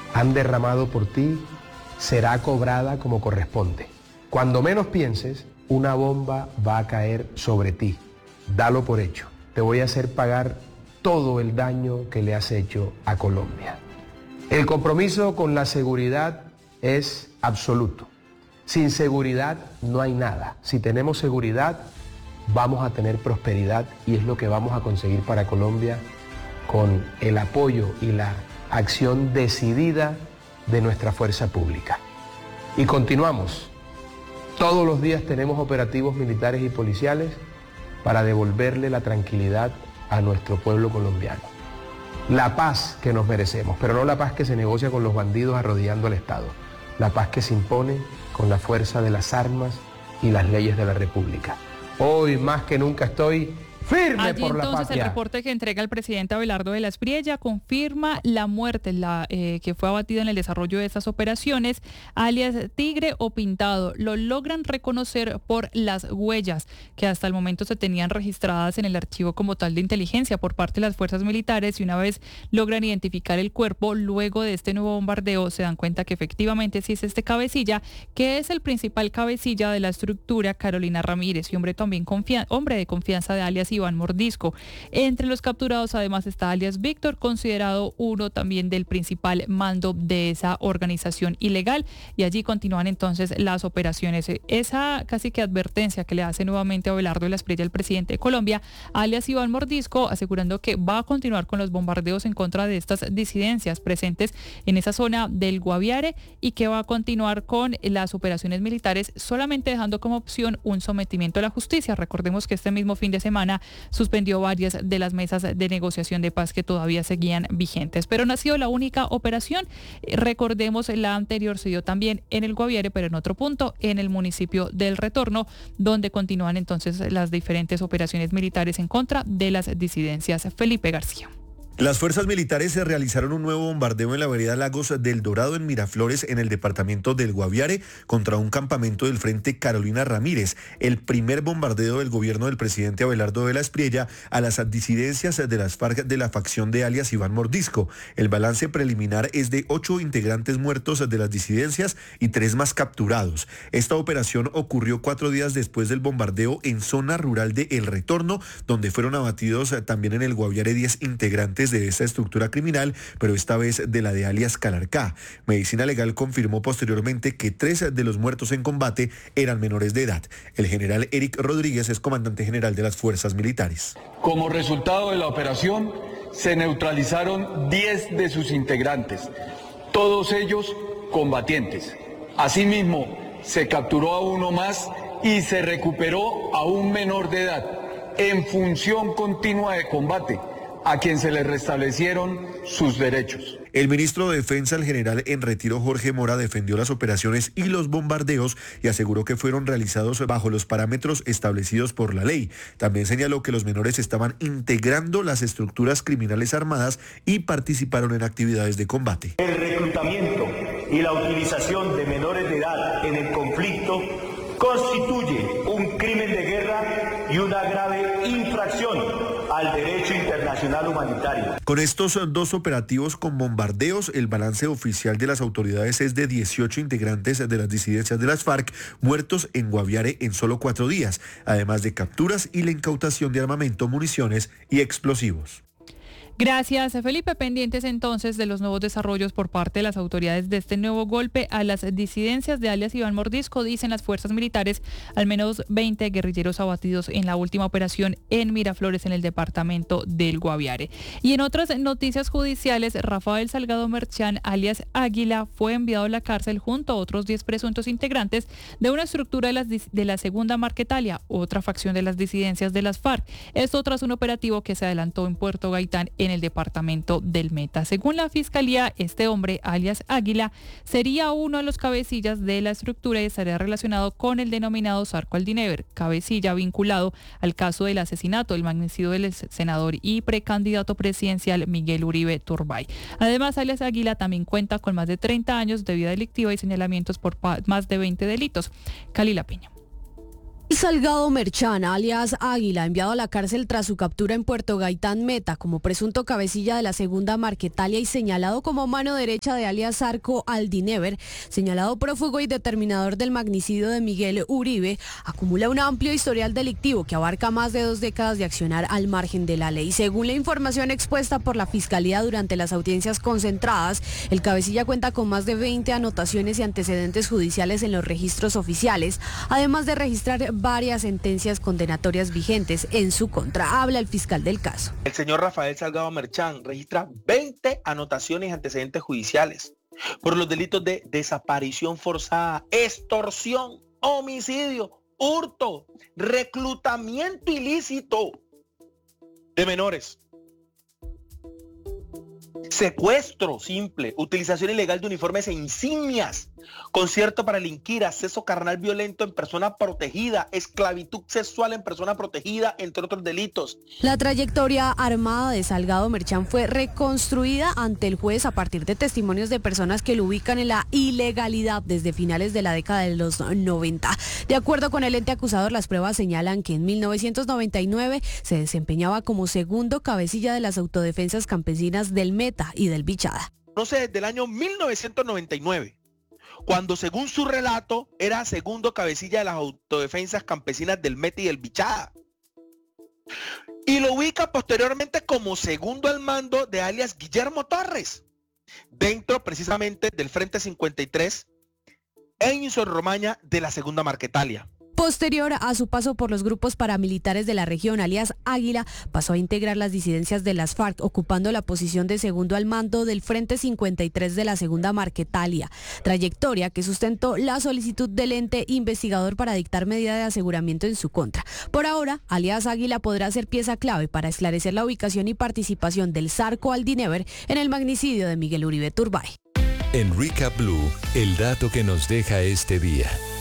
han derramado por ti será cobrada como corresponde. Cuando menos pienses, una bomba va a caer sobre ti. Dalo por hecho. Te voy a hacer pagar todo el daño que le has hecho a Colombia. El compromiso con la seguridad es absoluto. Sin seguridad no hay nada. Si tenemos seguridad, vamos a tener prosperidad y es lo que vamos a conseguir para Colombia con el apoyo y la acción decidida de nuestra fuerza pública. Y continuamos. Todos los días tenemos operativos militares y policiales para devolverle la tranquilidad a nuestro pueblo colombiano. La paz que nos merecemos, pero no la paz que se negocia con los bandidos arrodillando al Estado. La paz que se impone con la fuerza de las armas y las leyes de la República. Hoy más que nunca estoy firme Allí por la entonces patria. El reporte que entrega el presidente Abelardo de la Espriella confirma la muerte que fue abatida en el desarrollo de estas operaciones, alias Tigre o Pintado. Lo logran reconocer por las huellas que hasta el momento se tenían registradas en el archivo como tal de inteligencia por parte de las fuerzas militares, y una vez logran identificar el cuerpo, luego de este nuevo bombardeo se dan cuenta que efectivamente sí es este cabecilla, que es el principal cabecilla de la estructura, Carolina Ramírez, y hombre de confianza de alias Iván Mordisco. Entre los capturados además está alias Víctor, considerado uno también del principal mando de esa organización ilegal, y allí continúan entonces las operaciones. Esa casi que advertencia que le hace nuevamente Abelardo de la Espriella al presidente de Colombia, alias Iván Mordisco, asegurando que va a continuar con los bombardeos en contra de estas disidencias presentes en esa zona del Guaviare y que va a continuar con las operaciones militares, solamente dejando como opción un sometimiento a la justicia. Recordemos que este mismo fin de semana suspendió varias de las mesas de negociación de paz que todavía seguían vigentes. Pero no ha sido la única operación. Recordemos, la anterior se dio también en el Guaviare, pero en otro punto, en el municipio del Retorno, donde continúan entonces las diferentes operaciones militares en contra de las disidencias. Felipe García. Las fuerzas militares se realizaron un nuevo bombardeo en la vereda Lagos del Dorado en Miraflores, en el departamento del Guaviare, contra un campamento del Frente Carolina Ramírez, el primer bombardeo del gobierno del presidente Abelardo de la Espriella a las disidencias de las FARC de la facción de alias Iván Mordisco. El balance preliminar es de 8 integrantes muertos de las disidencias y 3 más capturados. Esta operación ocurrió 4 días después del bombardeo en zona rural de El Retorno, donde fueron abatidos también en el Guaviare 10 integrantes de esta estructura criminal, pero esta vez de la de alias Calarcá. Medicina Legal confirmó posteriormente que 3 de los muertos en combate eran menores de edad. El general Eric Rodríguez es comandante general de las fuerzas militares. Como resultado de la operación, se neutralizaron 10 de sus integrantes, todos ellos combatientes. Asimismo, se capturó a uno más y se recuperó a un menor de edad en función continua de combate, a quien se le restablecieron sus derechos. El ministro de Defensa, el general en retiro Jorge Mora, defendió las operaciones y los bombardeos y aseguró que fueron realizados bajo los parámetros establecidos por la ley. También señaló que los menores estaban integrando las estructuras criminales armadas y participaron en actividades de combate. El reclutamiento y la utilización de menores de edad en el conflicto constituye un crimen de guerra y una grave infracción al derecho internacional humanitario. Con estos 2 operativos con bombardeos, el balance oficial de las autoridades es de 18 integrantes de las disidencias de las FARC muertos en Guaviare en solo 4 días, además de capturas y la incautación de armamento, municiones y explosivos. Gracias, Felipe. Pendientes entonces de los nuevos desarrollos por parte de las autoridades de este nuevo golpe a las disidencias de alias Iván Mordisco. Dicen las fuerzas militares, al menos 20 guerrilleros abatidos en la última operación en Miraflores, en el departamento del Guaviare. Y en otras noticias judiciales, Rafael Salgado Merchán, alias Águila, fue enviado a la cárcel junto a otros 10 presuntos integrantes de una estructura de la Segunda Marquetalia, otra facción de las disidencias de las FARC. Esto tras un operativo que se adelantó en Puerto Gaitán, en el departamento del Meta. Según la Fiscalía, este hombre, alias Águila, sería uno de los cabecillas de la estructura y estaría relacionado con el denominado Zarco Aldinever, cabecilla vinculado al caso del asesinato, el magnicidio del senador y precandidato presidencial Miguel Uribe Turbay. Además, alias Águila también cuenta con más de 30 años de vida delictiva y señalamientos por más de 20 delitos. Calila Peña. Salgado Merchán, alias Águila, enviado a la cárcel tras su captura en Puerto Gaitán, Meta, como presunto cabecilla de la segunda Marquetalia y señalado como mano derecha de alias Zarco Aldinever, señalado prófugo y determinador del magnicidio de Miguel Uribe, acumula un amplio historial delictivo que abarca más de 2 décadas de accionar al margen de la ley. Según la información expuesta por la Fiscalía durante las audiencias concentradas, el cabecilla cuenta con más de 20 anotaciones y antecedentes judiciales en los registros oficiales, además de registrar varias sentencias condenatorias vigentes en su contra. Habla el fiscal del caso. El señor Rafael Salgado Merchán registra 20 anotaciones y antecedentes judiciales por los delitos de desaparición forzada, extorsión, homicidio, hurto, reclutamiento ilícito de menores, secuestro simple, utilización ilegal de uniformes e insignias, concierto para delinquir, acceso carnal violento en persona protegida, esclavitud sexual en persona protegida, entre otros delitos. La trayectoria armada de Salgado Merchán fue reconstruida ante el juez a partir de testimonios de personas que lo ubican en la ilegalidad desde finales de la década de los 90. De acuerdo con el ente acusador, las pruebas señalan que en 1999 se desempeñaba como segundo cabecilla de las autodefensas campesinas del Meta y del Bichada. No sé, desde el año 1999. Cuando según su relato era segundo cabecilla de las autodefensas campesinas del Meta y del Bichada. Y lo ubica posteriormente como segundo al mando de alias Guillermo Torres, dentro precisamente del Frente 53 en Insorromaña de la segunda Marquetalia. Posterior a su paso por los grupos paramilitares de la región, alias Águila, pasó a integrar las disidencias de las FARC, ocupando la posición de segundo al mando del Frente 53 de la segunda Marquetalia, trayectoria que sustentó la solicitud del ente investigador para dictar medida de aseguramiento en su contra. Por ahora, alias Águila podrá ser pieza clave para esclarecer la ubicación y participación del Zarco Aldinever en el magnicidio de Miguel Uribe Turbay. En Recap Blue, el dato que nos deja este día.